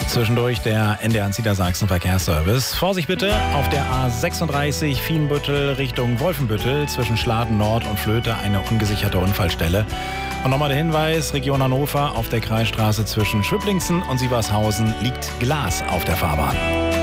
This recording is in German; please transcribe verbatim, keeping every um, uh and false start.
Zwischendurch der N D R Niedersachsen Verkehrsservice. Vorsicht bitte auf der A sechsunddreißig Fienbüttel Richtung Wolfenbüttel zwischen Schladen Nord und Flöte eine ungesicherte Unfallstelle. Und nochmal der Hinweis, Region Hannover auf der Kreisstraße zwischen Schwiplingsen und Sievershausen liegt Glas auf der Fahrbahn.